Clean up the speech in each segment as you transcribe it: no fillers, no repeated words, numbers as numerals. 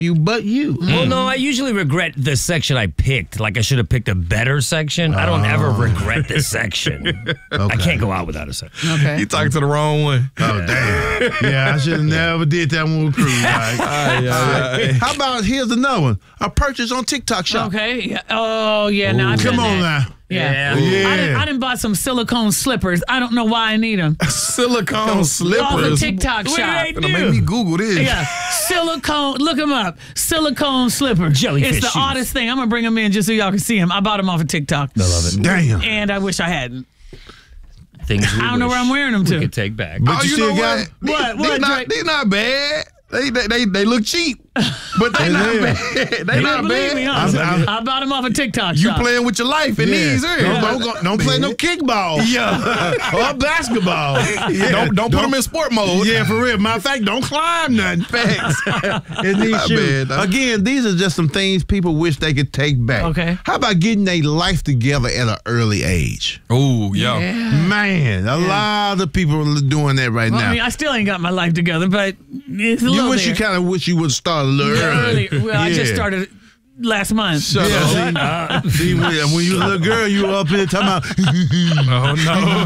you. Well, no, I usually regret the section I picked. Like I should have picked a better section. I don't ever regret this section. I can't go out without a section. Okay. You talking to the wrong one. Oh, damn. Yeah, I should have never did that one with Cruz. Right? How about, here's another one. A purchase on TikTok shop. Okay. Yeah. Oh, yeah. Now Come on now. Yeah. Yeah. I didn't buy some silicone slippers. I don't know why I need them. Silicone Off the slippers. TikTok What shop. did they Gonna do? make me Google this. Yeah, silicone. Look them up. Silicone slipper. Jellyfish It's the shoes. oddest thing. I'm gonna bring them in just so y'all can see them. I bought them off of TikTok. I love it. Damn. And I wish I hadn't. Things we I don't know where I'm wearing them we to. could take back. But Oh, you you still know got what? What, Drake? They not bad. They look cheap, but they not Yeah. bad. They You not don't believe me, bad. huh? I bought them off of TikTok You shop. playing with your life in these areas. Don't play no kickball. Yeah. Or basketball. Yeah. Don't put them in sport mode. Yeah, for real. Matter of fact, don't climb nothing. Facts. In these Not shoes. bad, though. Again, these are just some things people wish they could take back. Okay. How about getting their life together at an early age? Oh, yeah. Man, a lot of people are doing that right Well, now. I mean, I still ain't got my life together, but it's a You little wish you there. kind of wish you would have started a little early. Well, I just Yeah. started last month. Shut up. See, when you was a little girl, you were up here talking about Oh, no.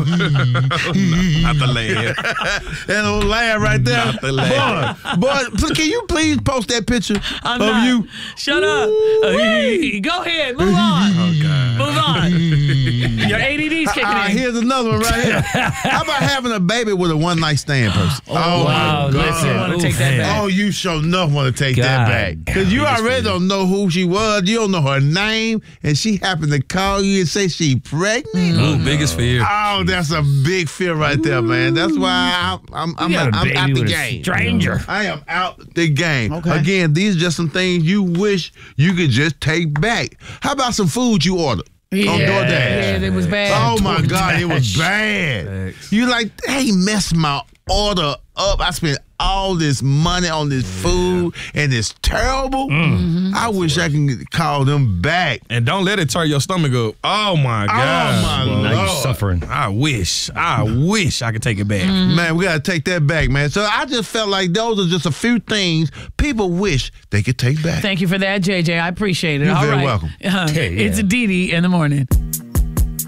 Not the land. that little laugh right there. Not the laugh. Boy, can you please post that picture I'm of not. you? Shut up. Go ahead. Move on. Move on. Your ADD's kicking in. Here's another one right here. How about having a baby with a one-night stand person? wow, listen. I want to take that back. Oh, you sure enough want to take that God. back. Because you already don't know who she was. You don't know her name. And she happened to call you and say she pregnant. Oh, biggest fear. Oh, that's a big fear right there, man. That's why I'm You got a out baby the with a game. stranger. I am out the game. Okay. Again, these are just some things you wish you could just take back. How about some food you ordered on DoorDash? Yeah, it was bad. Oh my God, it was bad. You like, hey, messed my order up. I spent all this money on this food and it's terrible. I wish I can call them back. And don't let it turn your stomach up. Oh, my God. my Now Lord. you're suffering. I wish I could take it back. Man, we got to take that back, man. So I just felt like those are just a few things people wish they could take back. Thank you for that, JJ. I appreciate it. You're All very right. welcome. It's Dee Dee in the morning.